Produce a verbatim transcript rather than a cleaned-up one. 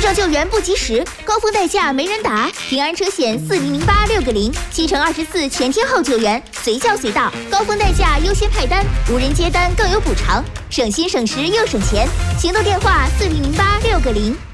障救援不及时，高峰代驾没人打，平安车险四零零八六个零，七乘二十四全天候救援，随叫随到，高峰代驾优先派单，无人接单更有补偿，省心省时又省钱。行动电话四零零八六个零。